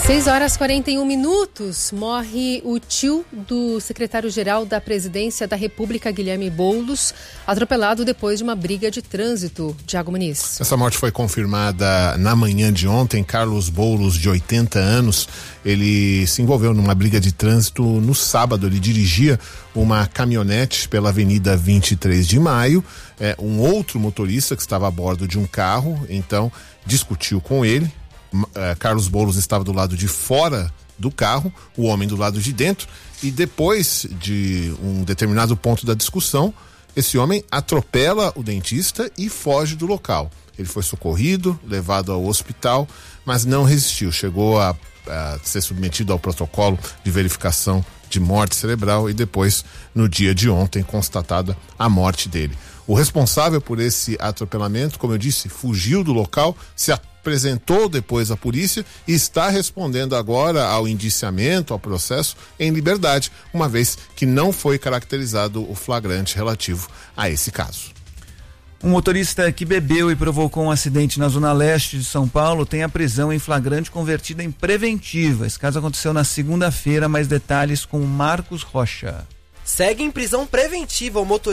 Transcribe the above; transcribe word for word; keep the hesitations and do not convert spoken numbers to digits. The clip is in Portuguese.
seis horas e quarenta e um minutos, morre o tio do secretário-geral da Presidência da República, Guilherme Boulos, atropelado depois de uma briga de trânsito. Thiago Muniz. Essa morte foi confirmada na manhã de ontem. Carlos Boulos, de oitenta anos, ele se envolveu numa briga de trânsito no sábado. Ele dirigia uma caminhonete pela Avenida vinte e três de maio. É, um outro motorista que estava a bordo de um carro, então discutiu com ele. Carlos Boulos estava do lado de fora do carro, o homem do lado de dentro, e depois de um determinado ponto da discussão, esse homem atropela o dentista e foge do local. Ele foi socorrido, levado ao hospital, mas não resistiu, chegou a, a ser submetido ao protocolo de verificação de morte cerebral e depois, no dia de ontem, constatada a morte dele. O responsável por esse atropelamento, como eu disse, fugiu do local, se apresentou depois à polícia e está respondendo agora ao indiciamento, ao processo, em liberdade, uma vez que não foi caracterizado o flagrante relativo a esse caso. Um motorista que bebeu e provocou um acidente na zona leste de São Paulo tem a prisão em flagrante convertida em preventiva. Esse caso aconteceu na segunda-feira. Mais detalhes com Marcos Rocha. Segue em prisão preventiva o motorista